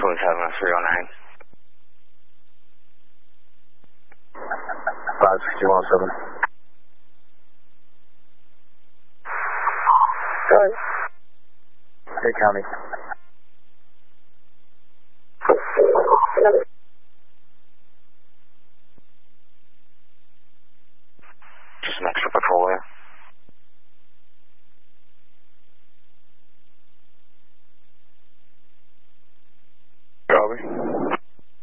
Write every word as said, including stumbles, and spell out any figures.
Brooklyn seven three oh nine. five six one seven. Sorry. Hey, County.